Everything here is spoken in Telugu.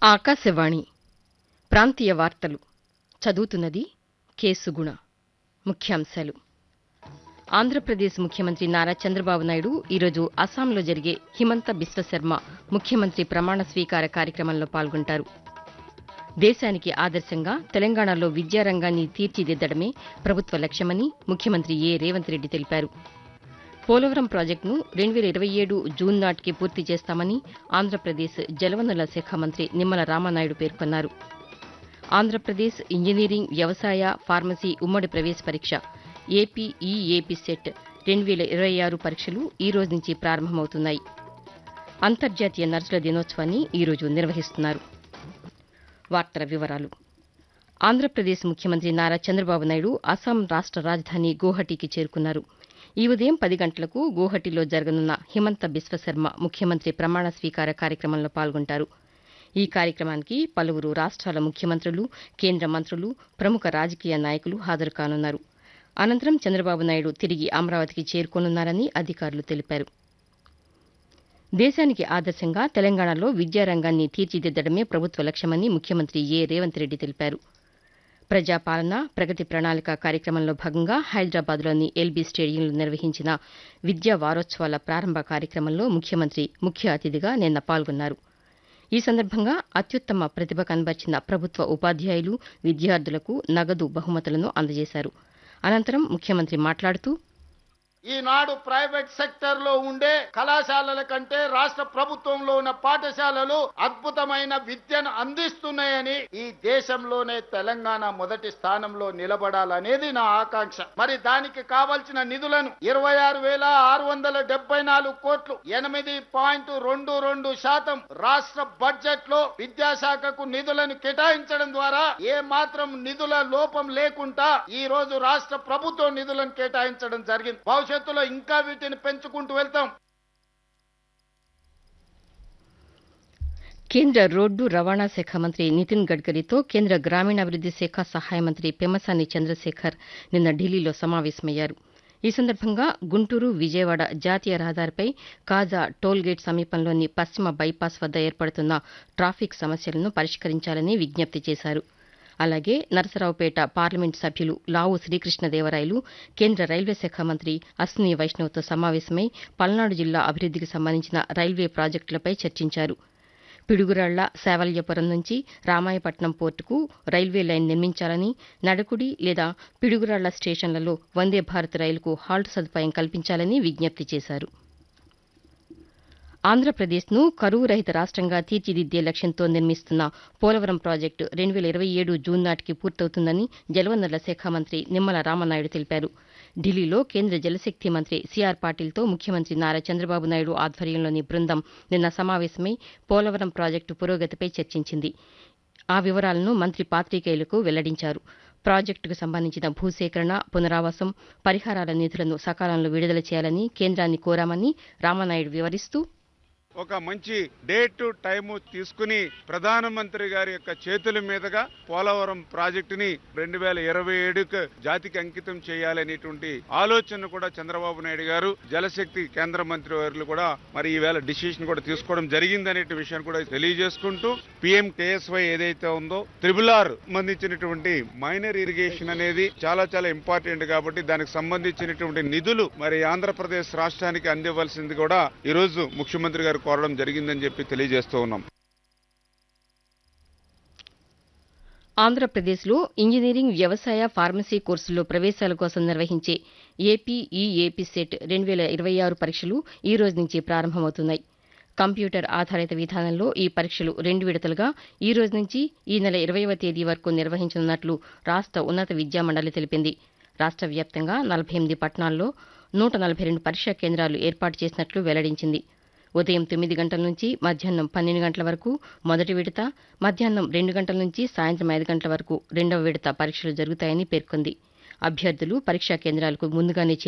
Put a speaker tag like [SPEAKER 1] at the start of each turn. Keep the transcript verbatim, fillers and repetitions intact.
[SPEAKER 1] ఆకాశవాణి ప్రాంతీయ వార్తలు చదువుతున్నది కె సుగుణ. ముఖ్యాంశాలు. ఆంధ్రప్రదేశ్ ముఖ్యమంత్రి నారా చంద్రబాబు నాయుడు ఈరోజు అస్సాంలో జరిగే హిమంత బిశ్వశర్మ ముఖ్యమంత్రి ప్రమాణ స్వీకార కార్యక్రమంలో పాల్గొంటారు. దేశానికి ఆదర్శంగా తెలంగాణలో విద్యారంగాన్ని తీర్చిదిద్దడమే ప్రభుత్వ లక్ష్యమని ముఖ్యమంత్రి ఏ రేవంత్ రెడ్డి తెలిపారు. పోలవరం ప్రాజెక్టును రెండు వేల ఇరవై ఏడు జూన్ నాటికి పూర్తి చేస్తామని ఆంధ్రప్రదేశ్ జలవనరుల శాఖ మంత్రి నిమ్మల రామానాయుడు పేర్కొన్నారు. ఆంధ్రప్రదేశ్ ఇంజనీరింగ్, వ్యవసాయ, ఫార్మసీ ఉమ్మడి ప్రవేశ పరీక్ష ఏపీ ఈఏపీ సెట్ రెండు వేల ఇరవై ఆరు పరీక్షలు ఈ రోజు నుంచి ప్రారంభమవుతున్నాయి. అంతర్జాతీయ నర్సుల దినోత్సవాన్ని ఈరోజు నిర్వహిస్తున్నారు. వార్తల వివరాలు. ఆంధ్రప్రదేశ్ ముఖ్యమంత్రి నారా చంద్రబాబు నాయుడు అస్సాం రాష్ట రాజధాని గౌహటికి చేరుకున్నారు. ఈ ఉదయం పది గంటలకు గౌహటిలో జరగనున్న హిమంత బిశ్వశర్మ ముఖ్యమంత్రి ప్రమాణ స్వీకార కార్యక్రమంలో పాల్గొంటారు. ఈ కార్యక్రమానికి పలువురు రాష్ట్రాల ముఖ్యమంత్రులు, కేంద్ర మంత్రులు, ప్రముఖ రాజకీయ నాయకులు హాజరు కానున్నారు. అనంతరం చంద్రబాబు నాయుడు తిరిగి అమరావతికి చేరుకోనున్నారని అధికారులు తెలిపారు. దేశానికి ఆదర్శంగా తెలంగాణలో విద్యారంగాన్ని తీర్చిదిద్దడమే ప్రభుత్వ లక్ష్యమని ముఖ్యమంత్రి ఏ రేవంత్ రెడ్డి తెలిపారు. ప్రజాపాలన, ప్రగతి ప్రణాళిక కార్యక్రమంలో భాగంగా హైదరాబాద్లోని ఎల్బీ స్టేడియంలో నిర్వహించిన విద్యా వారోత్సవాల ప్రారంభ కార్యక్రమంలో ముఖ్యమంత్రి ముఖ్య అతిథిగా నిన్న పాల్గొన్నారు. ఈ సందర్భంగా అత్యుత్తమ ప్రతిభ కనబర్చిన ప్రభుత్వ ఉపాధ్యాయులు, విద్యార్థులకు నగదు బహుమతులను అందజేశారు. అనంతరం ముఖ్యమంత్రి మాట్లాడుతూ,
[SPEAKER 2] ఈనాడు ప్రైవేట్ సెక్టర్ లో ఉండే కళాశాలల కంటే రాష్ట్ర ప్రభుత్వంలో ఉన్న పాఠశాలలు అద్భుతమైన విద్యను అందిస్తున్నాయని, ఈ దేశంలోనే తెలంగాణ మొదటి స్థానంలో నిలబడాలనేది నా ఆకాంక్ష. మరి దానికి కావలసిన నిధులను ఇరవై ఆరు వేల ఆరు వందల డెబ్బై నాలుగు కోట్లు ఎనిమిది పాయింట్ రెండు రెండు శాతం రాష్ట్ర బడ్జెట్ లో విద్యాశాఖకు నిధులను కేటాయించడం ద్వారా ఏ మాత్రం నిధుల లోపం లేకుండా ఈ రోజు రాష్ట్ర ప్రభుత్వం నిధులను కేటాయించడం జరిగింది. భవిష్యత్ భవిష్యత్తులో ఇంకా వీటిని పెంచుకుంటూ వెళ్తాం.
[SPEAKER 1] కేంద్ర రోడ్డు రవాణా శాఖ మంత్రి నితిన్ గడ్కరీతో కేంద్ర గ్రామీణాభివృద్ది శాఖ సహాయ మంత్రి పెమ్మసాని చంద్రశేఖర్ నిన్న ఢిల్లీలో సమావేశమయ్యారు. ఈ సందర్భంగా గుంటూరు, విజయవాడ జాతీయ రహదారిపై కాజా టోల్గేట్ సమీపంలోని పశ్చిమ బైపాస్ వద్ద ఏర్పడుతున్న ట్రాఫిక్ సమస్యలను పరిష్కరించాలని విజ్ఞప్తి చేశారు. అలాగే నరసరావుపేట పార్లమెంటు సభ్యులు లావు శ్రీకృష్ణదేవరాయలు కేంద్ర రైల్వే శాఖ మంత్రి అశ్విని వైష్ణవ్తో సమావేశమై పల్నాడు జిల్లా అభివృద్దికి సంబంధించిన రైల్వే ప్రాజెక్టులపై చర్చించారు. పిడుగురాళ్ల, శావల్యపురం నుంచి రామాయపట్నం పోర్టుకు రైల్వే లైన్ నిర్మించాలని, నడకుడి లేదా పిడుగురాళ్ల స్టేషన్లలో వందే భారత్ రైలుకు హాల్ట్ సదుపాయం కల్పించాలని విజ్ఞప్తి చేశారు. ఆంధ్రప్రదేశ్ను కరువు రహిత రాష్ట్రంగా తీర్చిదిద్దే లక్ష్యంతో నిర్మిస్తున్న పోలవరం ప్రాజెక్టు రెండు వేల ఇరవై ఏడు జూన్ నాటికి పూర్తవుతుందని జలవనరుల శాఖ మంత్రి నిమ్మల రామానాయుడు తెలిపారు. ఢిల్లీలో కేంద్ర జలశక్తి మంత్రి సిఆర్ పాటిల్తో ముఖ్యమంత్రి నారా చంద్రబాబు నాయుడు ఆధ్వర్యంలోని బృందం నిన్న సమావేశమై పోలవరం ప్రాజెక్టు పురోగతిపై చర్చించింది. ఆ వివరాలను మంత్రి పాతికేయులకు వెల్లడించారు. ప్రాజెక్టుకు సంబంధించిన భూసేకరణ, పునరావాసం, పరిహారాల నిధులను సకాలంలో విడుదల చేయాలని కేంద్రాన్ని కోరామని రామానాయుడు వివరిస్తూ,
[SPEAKER 3] ఒక మంచి డేట్ టైము తీసుకుని ప్రధానమంత్రి గారి యొక్క చేతుల మీదుగా పోలవరం ప్రాజెక్టుని రెండు వేల ఇరవై ఏడుకు జాతికి అంకితం చేయాలనేటువంటి ఆలోచన కూడా చంద్రబాబు నాయుడు గారు, జలశక్తి కేంద్ర మంత్రి వారు కూడా మరి ఈవేళ డిసిషన్ కూడా తీసుకోవడం జరిగిందనే విషయాన్ని కూడా తెలియజేసుకుంటూ, పిఎం కేఎస్వై ఏదైతే ఉందో త్రిబుల్ ఆర్ సంబంధించినటువంటి మైనర్ ఇరిగేషన్ అనేది చాలా చాలా ఇంపార్టెంట్ కాబట్టి దానికి సంబంధించినటువంటి నిధులు మరి ఆంధ్రప్రదేశ్ రాష్ట్రానికి అందివ్వాల్సింది కూడా ఈ రోజు ముఖ్యమంత్రి గారు కోరడం జరిగిందని చెప్పి తెలియజేస్తూ ఉన్నాం.
[SPEAKER 1] ఆంధ్రప్రదేశ్లో ఇంజనీరింగ్, వ్యవసాయ, ఫార్మసీ కోర్సుల్లో ప్రవేశాల కోసం నిర్వహించే ఏపీ ఈఏపీ సెట్ రెండు వేల ఇరవై ఆరు పరీక్షలు ఈ రోజు నుంచి ప్రారంభమవుతున్నాయి. కంప్యూటర్ ఆధారిత విధానంలో ఈ పరీక్షలు రెండు విడతలుగా ఈ రోజు నుంచి ఈ నెల ఇరవైవ తేదీ వరకు నిర్వహించనున్నట్లు రాష్ట్ర ఉన్నత విద్యామండలి తెలిపింది. రాష్ట్ర వ్యాప్తంగా నలభై ఎనిమిది పట్టణాల్లో నూట నలభై రెండు పరీక్షా కేంద్రాలు ఏర్పాటు చేసినట్లు వెల్లడించింది. ఉదయం తొమ్మిది గంటల నుంచి మధ్యాహ్నం పన్నెండు గంటల వరకు మొదటి విడత, మధ్యాహ్నం రెండు గంటల నుంచి సాయంత్రం ఐదు గంటల వరకు రెండవ విడత పరీక్షలు జరుగుతాయని పేర్కొంది. అభ్యర్థులు పరీక్షా కేంద్రాలకు ముందుగానే